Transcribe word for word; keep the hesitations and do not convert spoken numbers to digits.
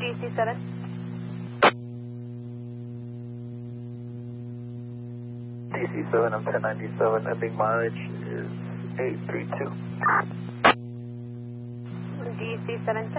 D C seven. D C seven, I'm ten ninety-seven, ending mileage is eight three two. D C seven.